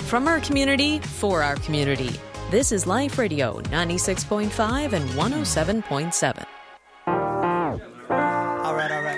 From our community, for our community. This is Life Radio 96.5 and 107.7. All right.